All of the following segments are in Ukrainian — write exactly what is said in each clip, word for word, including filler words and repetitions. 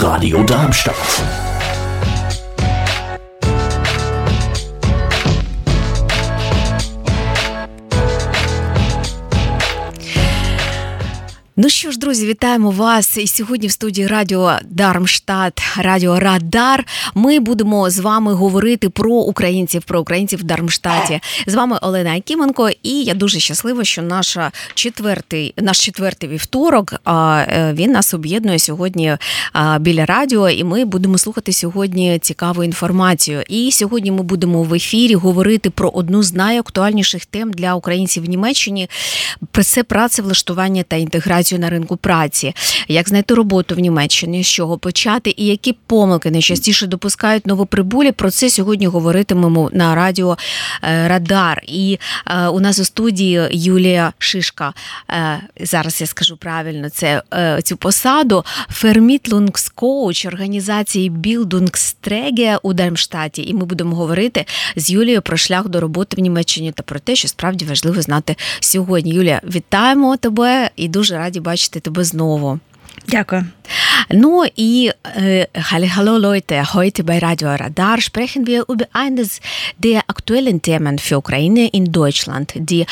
Radio Darmstadt. Ну що ж, друзі, вітаємо вас. І сьогодні в студії Радіо Дармштадт, Радіо Радар. Ми будемо з вами говорити про українців, про українців в Дармштадті. З вами Олена Якименко, і я дуже щаслива, що наша четвертий, наш четвертий вівторок, він нас об'єднує сьогодні біля радіо, і ми будемо слухати сьогодні цікаву інформацію. І сьогодні ми будемо в ефірі говорити про одну з найактуальніших тем для українців в Німеччині. Це працевлаштування та інтеграція на ринку праці, як знайти роботу в Німеччині, з чого почати і які помилки найчастіше допускають новоприбулі. Про це сьогодні говоритимемо на радіо Радар. І е, у нас у студії Юлія Шишка, е, зараз я скажу правильно це, е, цю посаду, Vermittlungskoach організації Bildungsträger у Дармштадті. І ми будемо говорити з Юлією про шлях до роботи в Німеччині та про те, що справді важливо знати сьогодні. Юлія, вітаємо тебе і дуже раді бачити тебе знову. Дякую. Ну и äh, hallo Leute, heute bei Radio Radar sprechen wir über eines der aktuellen Themen für Ukraine in Deutschland, die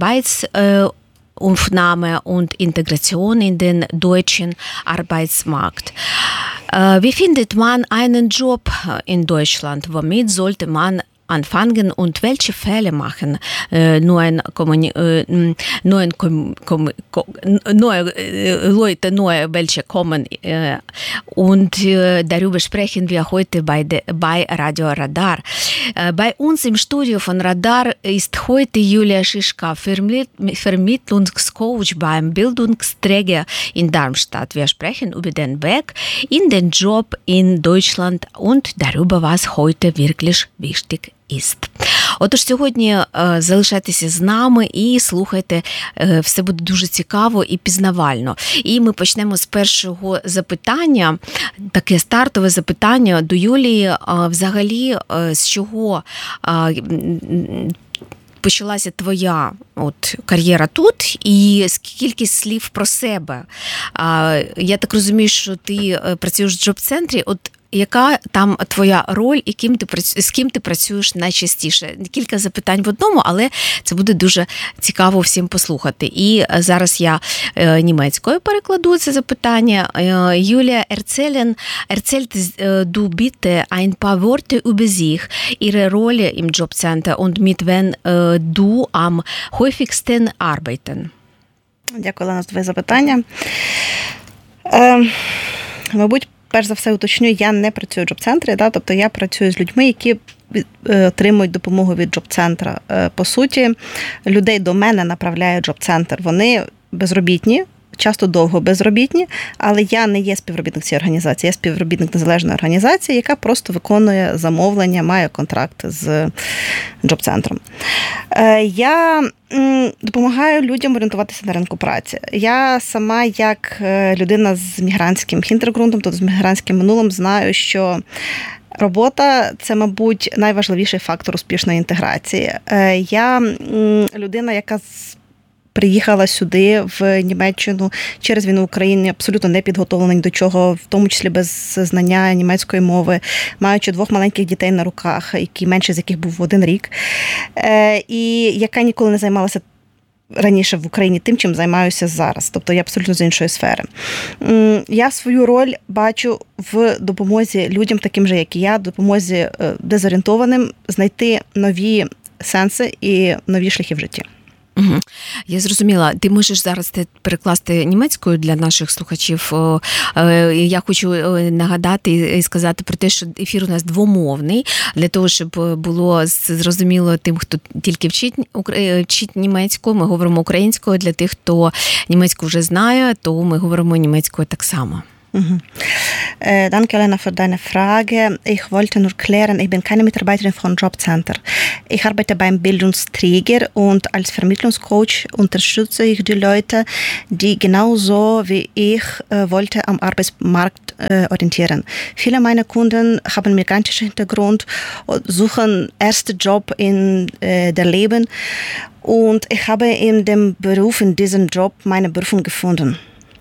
Arbeitsaufnahme äh, und Integration in den deutschen Arbeitsmarkt. Äh, wie findet man einen Job in Deutschland? Womit sollte man anfangen und welche Fälle machen äh, neuen, Kommuni- äh, neuen kom- kom- kom- neue äh, Leute, neue welche kommen äh, und äh, darüber sprechen wir heute bei, de, bei Radio Radar. Äh, bei uns im Studio von Radar ist heute Julia Schischka, Vermittlungscoach beim Bildungsträger in Darmstadt. Wir sprechen über den Weg in den Job in Deutschland und darüber, was heute wirklich wichtig ist. Отож, сьогодні е, залишайтеся з нами і слухайте, е, все буде дуже цікаво і пізнавально. І ми почнемо з першого запитання, таке стартове запитання до Юлії. Е, взагалі, е, з чого е, почалася твоя от кар'єра тут, і скільки слів про себе? Е, я так розумію, що ти працюєш в джоб-центрі. От яка там твоя роль і ким ти, з ким ти працюєш найчастіше? Кілька запитань в одному, але це буде дуже цікаво всім послухати. І зараз я німецькою перекладу це запитання. Юлія, erzählen, erzählt du bitte ein paar Worte über sich, ihre Rolle im Jobcenter und mit wem du am häufigsten arbeiten? Дякую, Олена, за твоє запитання. Е, мабуть, перш за все уточню, я не працюю в джоб-центрі, да? Тобто я працюю з людьми, які отримують допомогу від джоб-центра. По суті, людей до мене направляє джоб-центр. Вони безробітні, часто довго безробітні, але я не є співробітник цієї організації, я співробітник незалежної організації, яка просто виконує замовлення, має контракт з джоб-центром. Я допомагаю людям орієнтуватися на ринку праці. Я сама, як людина з мігрантським хінтергрунтом, тобто з мігрантським минулим, знаю, що робота – це, мабуть, найважливіший фактор успішної інтеграції. Я людина, яка приїхала сюди, в Німеччину, через війну в Україні, абсолютно не підготовлена ні до чого, в тому числі без знання німецької мови, маючи двох маленьких дітей на руках, які менше з яких був один рік, і яка ніколи не займалася раніше в Україні тим, чим займаюся зараз. Тобто я абсолютно з іншої сфери. Я свою роль бачу в допомозі людям таким же, як і я, допомозі дезорієнтованим знайти нові сенси і нові шляхи в житті. Угу. Я зрозуміла. Ти можеш зараз це перекласти німецькою для наших слухачів. Я хочу нагадати і сказати про те, що ефір у нас двомовний, для того, щоб було зрозуміло тим, хто тільки вчить, вчить німецьку. Ми говоримо українською. Для тих, хто німецьку вже знає, то ми говоримо німецькою так само. Mhm. Äh, danke, Elena, für deine Frage. Ich wollte nur klären, ich bin keine Mitarbeiterin von Jobcenter. Ich arbeite beim Bildungsträger und als Vermittlungscoach unterstütze ich die Leute, die genauso wie ich äh, wollte am Arbeitsmarkt äh, orientieren. Viele meiner Kunden haben migrantischen Hintergrund, suchen ersten Job in äh, der Leben und ich habe in dem Beruf, in diesem Job meine Berufung gefunden.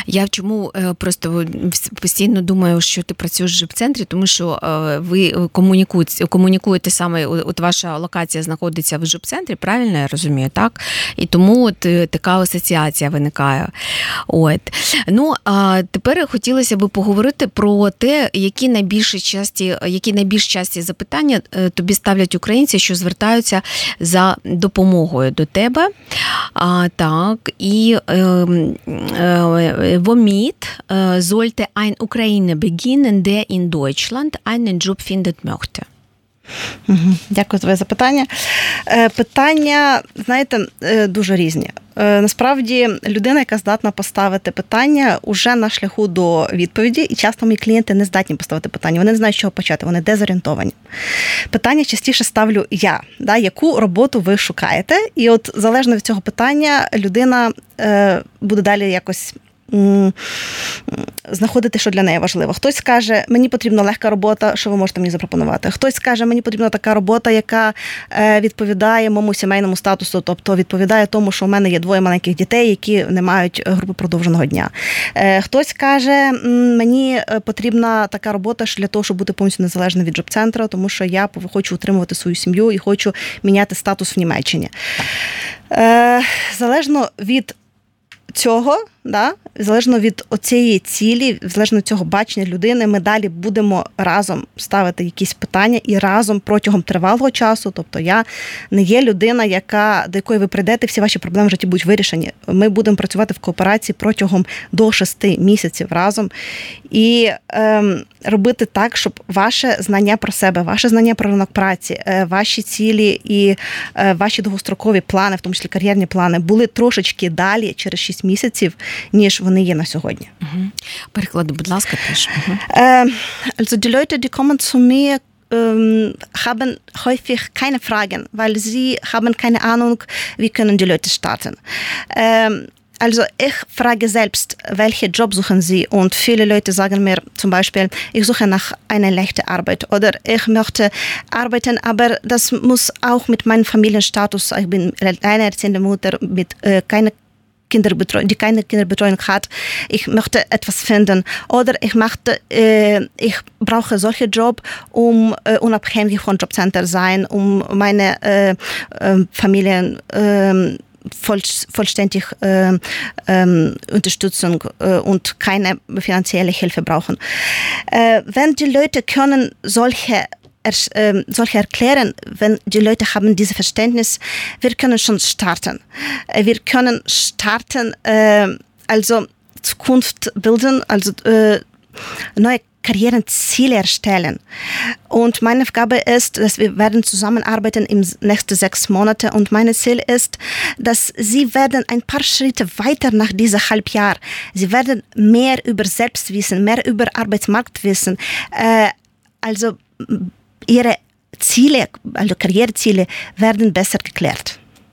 Я чому просто постійно думаю, що ти працюєш в джоб-центрі, тому що ви комунікуєте, комунікуєте саме, от ваша локація знаходиться в джоб-центрі, правильно я розумію, так? І тому от така асоціація виникає. От. Ну, а тепер хотілося б поговорити про те, які найбільш часті, які найбільш часті запитання тобі ставлять українці, що звертаються за допомогою до тебе. А, так, і е, е, womit sollte ein Ukrainer beginnen, der in Deutschland einen Job finden möchte? Дякую за твоє запитання. Питання, знаєте, дуже різні. Насправді, людина, яка здатна поставити питання, уже на шляху до відповіді, і часто мої клієнти не здатні поставити питання, вони не знають, з чого почати, вони дезорієнтовані. Питання частіше ставлю я, да, яку роботу ви шукаєте, і от залежно від цього питання людина е, буде далі якось знаходити, що для неї важливо. Хтось скаже, мені потрібна легка робота, що ви можете мені запропонувати. Хтось скаже, мені потрібна така робота, яка відповідає моєму сімейному статусу, тобто відповідає тому, що у мене є двоє маленьких дітей, які не мають групи продовженого дня. Хтось каже, мені потрібна така робота для того, щоб бути повністю незалежним від джоб-центру, тому що я хочу утримувати свою сім'ю і хочу міняти статус в Німеччині. Залежно від цього, да, залежно від оцієї цілі, залежно від цього бачення людини, ми далі будемо разом ставити якісь питання і разом протягом тривалого часу, тобто я не є людина, яка, до якої ви прийдете, всі ваші проблеми в житті будуть вирішені. Ми будемо працювати в кооперації протягом до шести місяців разом і ем, робити так, щоб ваше знання про себе, ваше знання про ринок праці, е, ваші цілі і е, ваші довгострокові плани, в тому числі кар'єрні плани, були трошечки далі через шість місяців, ніж вони є на сьогодні. Угу. Переклади, будь ласка, теж. Угу. Äh, also die Leute, die kommen zu mir, ähm, haben häufig keine Fragen, weil sie haben keine Ahnung, wie können die Leute starten. Ähm, Also ich frage selbst, welche Job suchen Sie? Und viele Leute sagen mir zum Beispiel, ich suche nach einer leichten Arbeit oder ich möchte arbeiten, aber das muss auch mit meinem Familienstatus, ich bin alleinerziehende Mutter mit äh, keiner Kinderbetreuung, die keine Kinderbetreuung hat. Ich möchte etwas finden oder ich möchte, äh, ich brauche solche Job, um äh, unabhängig von Jobcenter sein, um meine äh, äh, Familien äh, voll, vollständig äh, äh, Unterstützung äh, und keine finanzielle Hilfe brauchen. Äh, wenn die Leute können solche solche erklären, wenn die Leute haben dieses Verständnis, wir können schon starten. Wir können starten, äh, also Zukunft bilden, also äh, neue Karriereziele erstellen. Und meine Aufgabe ist, dass wir werden zusammenarbeiten im nächsten sechs Monate. Und mein Ziel ist, dass sie werden ein paar Schritte weiter nach diesem Halbjahr. Sie werden mehr über Selbstwissen, mehr über Arbeitsmarkt wissen. Äh, also ihre Ziele, also Karriereziele, werden besser geklärt.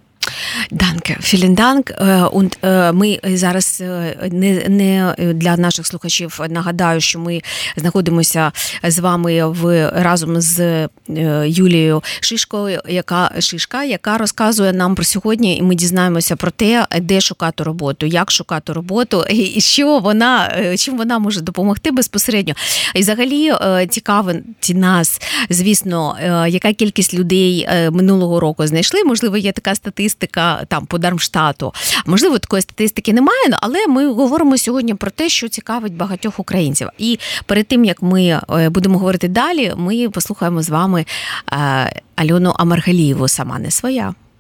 Данке, vielen Dank. Und ми зараз не, не для наших слухачів нагадаю, що ми знаходимося з вами в разом з Юлією Шишкою, яка Шишка, яка розказує нам про сьогодні, і ми дізнаємося про те, де шукати роботу, як шукати роботу, і що вона, чим вона може допомогти безпосередньо. І взагалі цікавить нас, звісно, яка кількість людей минулого року знайшли. Можливо, є така статистика там по Дармштату. Можливо, такої статистики немає, але ми говоримо сьогодні про те, що цікавить багатьох українців. І перед тим, як ми будемо говорити далі, ми послухаємо з вами Альону Амаргалієву «Сама не своя».